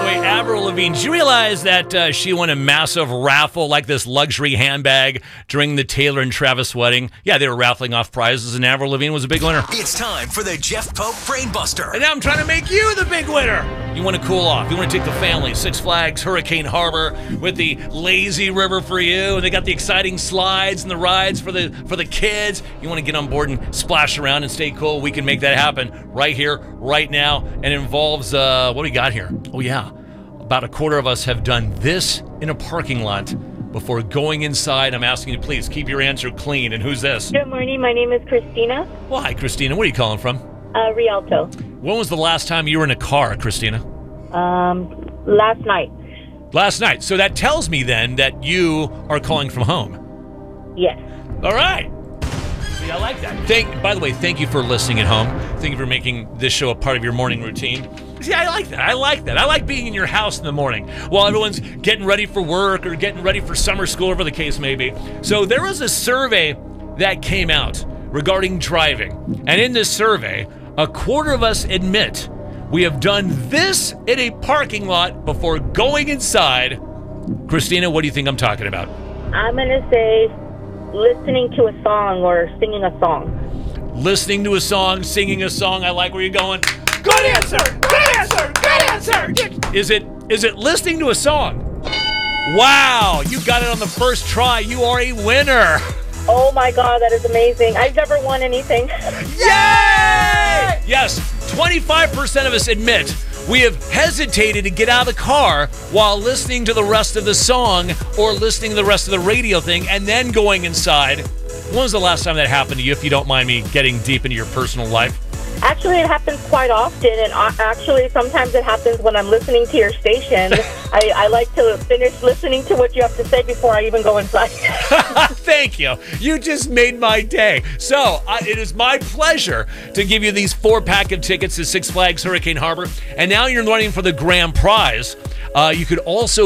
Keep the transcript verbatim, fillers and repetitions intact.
way, Avril Lavigne, did you realize that uh, she won a massive raffle like this luxury handbag during the Taylor and Travis wedding? Yeah, they were raffling off prizes, and Avril Lavigne was a big winner. It's time for the Jeff Pope Brainbuster. And now I'm trying to make you the big winner. You want to cool off. You want to take the family. Six Flags, Hurricane Harbor with the lazy river for you. And they got the exciting slides and the rides for the for the kids. You want to get on board and splash around and stay cool. We can make that happen right here, right now. And it involves, uh, what do we got here? Oh, yeah. About a quarter of us have done this in a parking lot before going inside. I'm asking you to please keep your answer clean. And who's this? Good morning. My name is Christina. Well, hi, Christina. Where are you calling from? Uh, Rialto. When was the last time you were in a car, Christina? Um, last night. Last night. So that tells me then that you are calling from home. Yes. All right. See, I like that. Thank. By the way, thank you for listening at home. Thank you for making this show a part of your morning routine. See, I like that. I like that. I like being in your house in the morning while everyone's getting ready for work or getting ready for summer school, whatever the case may be. So there was a survey that came out regarding driving. And in this survey, a quarter of us admit we have done this in a parking lot before going inside. Christina, what do you think I'm talking about? I'm going to say listening to a song or singing a song. Listening to a song, singing a song. I like where you're going. Good answer! Good answer! Good answer! Is it is it listening to a song? Wow, you got it on the first try. You are a winner. Oh my God, that is amazing. I've never won anything. Yay! Yes, twenty-five percent of us admit we have hesitated to get out of the car while listening to the rest of the song or listening to the rest of the radio thing and then going inside. When was the last time that happened to you, if you don't mind me getting deep into your personal life? Actually, it happens quite often, and uh, actually sometimes it happens when I'm listening to your station. I, I like to finish listening to what you have to say before I even go inside. Thank you. You just made my day. So uh, it is my pleasure to give you these four-pack of tickets to Six Flags Hurricane Harbor, and now you're running for the grand prize. Uh, you could also